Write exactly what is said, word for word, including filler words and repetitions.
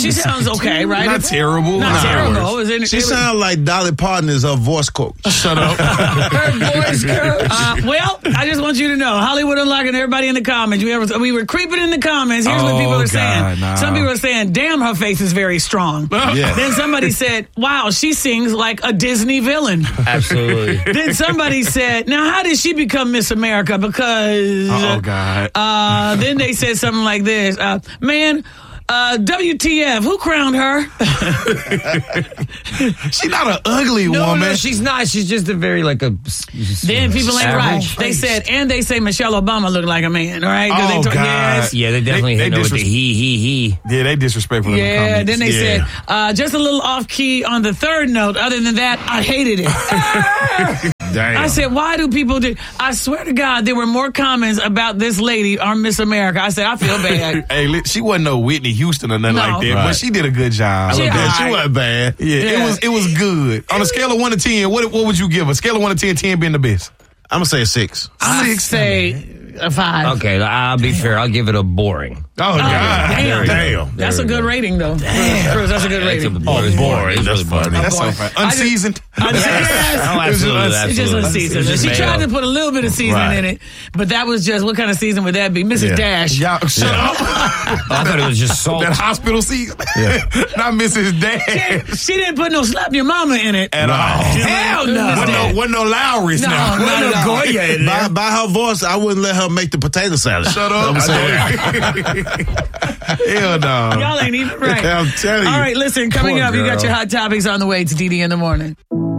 she sounds okay, right? Not It's terrible. Not Nah. terrible. It was, She sounds like Dolly Parton is her voice coach. Shut up. her voice coach. Uh, well, I just want you to know, Hollywood Unlocked and everybody in the comments, we were, we were creeping in the comments. Here's what Oh, people are God, saying. nah. Some people are saying, damn, her face is very strong. Yeah. Then somebody said, wow, she sings like a Disney villain. Absolutely. Then somebody said, now how did she become Miss America? Because... Oh, God. Uh, then they said something like this. Uh, man... Uh, W T F, who crowned her? She's not an ugly No, woman. no, she's not. She's just a very, like, a... Then people ain't right. average. They said, and they say Michelle Obama looked like a man, all right? 'Cause Oh, they God. Yes. Yeah, they definitely They- hit they her with the disres- he, he, he. Yeah, they disrespectful in the Yeah, comments. then they Yeah. said, uh, just a little off key on the third note. Other than that, I hated it. Ah! Damn. I said, why do people do? I swear to God, there were more comments about this lady, our Miss America. I said, I feel bad. Hey, li- she wasn't no Whitney Houston or nothing No. like that, Right. but she did a good job. She- Yeah, she I- wasn't bad. Yeah, Yeah. it was it was good. On a scale of one to ten, what what would you give her? Scale of one to ten, ten being the best. I'm going to say a six. I'm going to say a five. Okay, I'll be fair. I'll give it a boring. Oh, God. damn. Damn. That's a good rating, though. Cruz, that's a good rating. Oh, boring. That's funny. That's so boy. fine. I just- Unseasoned. Oh, absolutely. It's just absolutely. unseasoned. It's just She tried male. to put a little bit of seasoning Right. in it, but that was just, what kind of season would that be? Missus Yeah. Dash. Y'all, shut up. I thought it was just salt. That hospital season. Not Missus Dash She didn't put no slap your mama in it. at all. Hell no. Wasn't no, wasn't no Lowry's No, now. no, Wasn't no. Goya in By, there. by her voice, I wouldn't let her make the potato salad. Shut up. I'm saying. Hell no. Y'all ain't even right. I'm telling you. All right, listen, coming Poor up, you got girl. your hot topics on the way to D D in the morning.